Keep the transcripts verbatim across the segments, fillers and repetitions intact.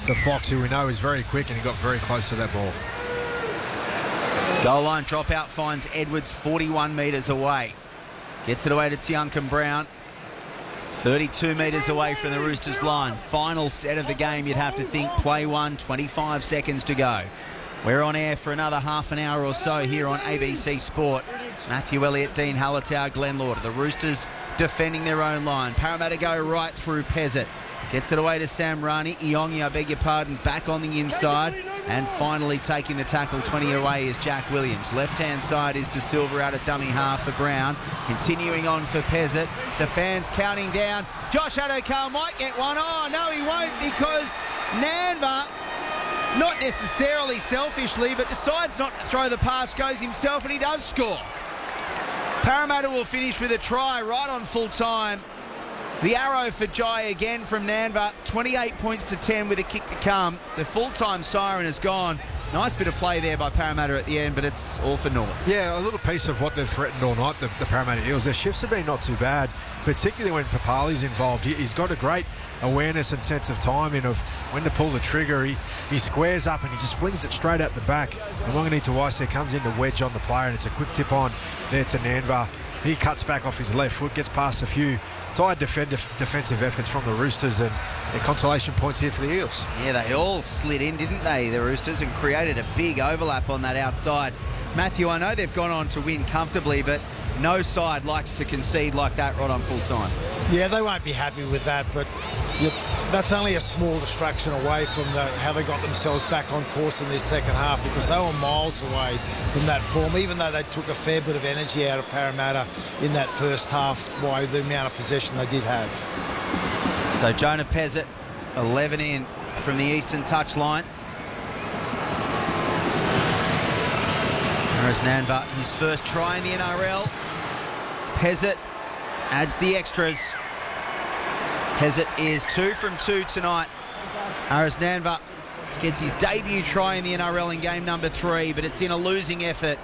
the Fox, who we know is very quick, and he got very close to that ball. Goal line dropout finds Edwards forty-one metres away. Gets it away to Tiuncan Brown. thirty-two metres away from the Roosters line. Final set of the game, you'd have to think. Play one, twenty-five seconds to go. We're on air for another half an hour or so here on A B C Sport. Matthew Elliott, Dean Hallertau, Glenn Lauder. The Roosters defending their own line. Parramatta go right through Pezzett. Gets it away to Sam Rani. Iongi, I beg your pardon, back on the inside. And finally taking the tackle twenty away is Jack Williams. Left-hand side is De Silva out at dummy half for Brown. Continuing on for Pezzett. The fans counting down. Josh Addo-Carr might get one. Oh, no, he won't, because Nanva, not necessarily selfishly, but decides not to throw the pass, goes himself, and he does score. Parramatta will finish with a try right on full time. The arrow for Jai again from Nanva. twenty-eight points to ten with a kick to come. The full-time siren has gone. Nice bit of play there by Parramatta at the end, but it's all for naught. Yeah, a little piece of what they've threatened all night, the, the Parramatta Eels. Their shifts have been not too bad, particularly when Papali's involved. He, he's got a great awareness and sense of timing of when to pull the trigger. He, he squares up and he just flings it straight out the back. And Wanganita Weiss there comes in to wedge on the player, and it's a quick tip on there to Nanva. He cuts back off his left foot, gets past a few tired defend defensive efforts from the Roosters, and their consolation points here for the Eels. Yeah, they all slid in, didn't they, the Roosters, and created a big overlap on that outside. Matthew, I know they've gone on to win comfortably, but no side likes to concede like that right on full time. Yeah, they won't be happy with that, but you, that's only a small distraction away from the, how they got themselves back on course in this second half, because they were miles away from that form, even though they took a fair bit of energy out of Parramatta in that first half by the amount of possession they did have. So Jonah Pezzett, eleven in from the eastern touchline. There's Nanva, his first try in the N R L. Pezzett adds the extras. Pezzett is two from two tonight. Aris Nanva gets his debut try in the N R L in game number three, but it's in a losing effort.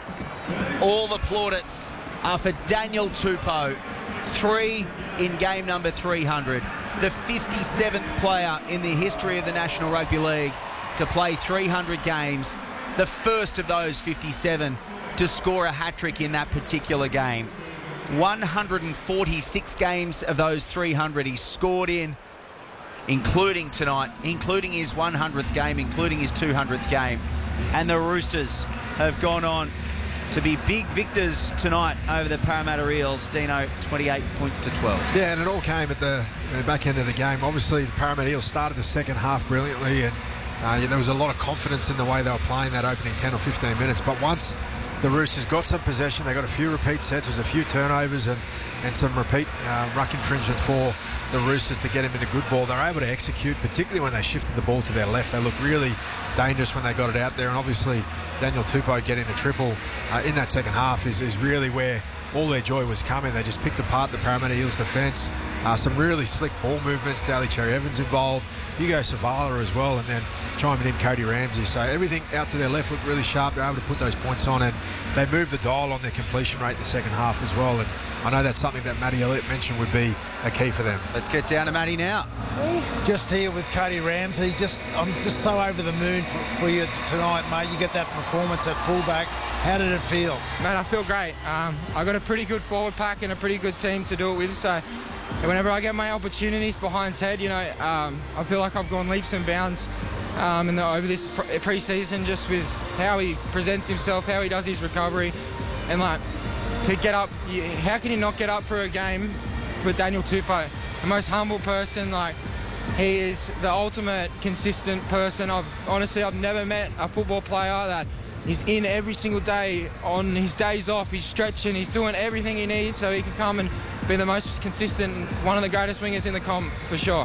All the plaudits are for Daniel Tupou. Three in game number three hundred. The fifty-seventh player in the history of the National Rugby League to play three hundred games. The first of those fifty-seven to score a hat-trick in that particular game. one hundred forty-six games of those three hundred he's scored in, including tonight, including his one hundredth game, including his two hundredth game. And the Roosters have gone on to be big victors tonight over the Parramatta Eels. Dino, twenty-eight points to twelve. Yeah, and it all came at the, the back end of the game. Obviously, the Parramatta Eels started the second half brilliantly, and uh, yeah, there was a lot of confidence in the way they were playing that opening ten or fifteen minutes. But once the Roosters got some possession, they got a few repeat sets, there was a few turnovers and, and some repeat uh, ruck infringements for the Roosters to get him in a good ball. They were able to execute, particularly when they shifted the ball to their left. They looked really dangerous when they got it out there, and obviously Daniel Tupou getting a triple uh, in that second half is, is really where all their joy was coming. They just picked apart the Parramatta Eels defence. Uh, some really slick ball movements. Daly Cherry Evans involved, Hugo Savala as well, and then chiming in Cody Ramsey. So everything out to their left looked really sharp. They're able to put those points on, and they moved the dial on their completion rate in the second half as well. And I know that's something that Matty Elliott mentioned would be a key for them. Let's get down to Matty now. Just here with Cody Ramsey. Just I'm just so over the moon for, for you tonight, mate. You get that performance at fullback. How did it feel? Man, I feel great. Um, I got a pretty good forward pack and a pretty good team to do it with. So whenever I get my opportunities behind Ted, you know, um, I feel like I've gone leaps and bounds um, in the, over this pre-season, just with how he presents himself, how he does his recovery, and like to get up. You, how can you not get up for a game with Daniel Tupou? The most humble person. Like, he is the ultimate consistent person. I've honestly I've never met a football player that he's in every single day. On his days off, he's stretching, he's doing everything he needs so he can come and be the most consistent, one of the greatest wingers in the comp for sure.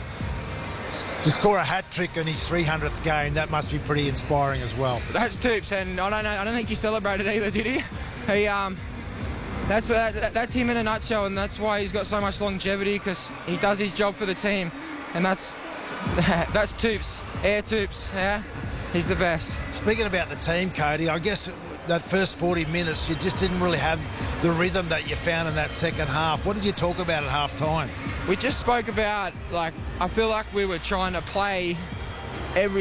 To score a hat trick in his three hundredth game, that must be pretty inspiring as well. That's Toops, and I don't know. I don't think he celebrated either, did he? He um, that's that, that's him in a nutshell, and that's why he's got so much longevity, because he does his job for the team, and that's that's Toops, Air Toops, yeah. He's the best. Speaking about the team, Cody, I guess that first forty minutes, you just didn't really have the rhythm that you found in that second half. What did you talk about at half time? We just spoke about, like, I feel like we were trying to play every